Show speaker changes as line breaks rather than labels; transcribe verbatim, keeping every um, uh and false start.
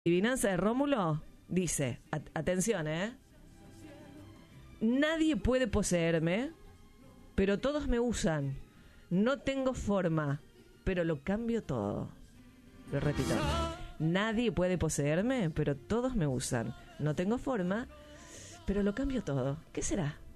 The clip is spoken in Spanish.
Adivinanza de Rómulo dice, at- atención, ¿eh? Nadie puede poseerme, pero todos me usan. No tengo forma, pero lo cambio todo. Lo repito. Nadie puede poseerme, pero todos me usan. No tengo forma, pero lo cambio todo. ¿Qué será?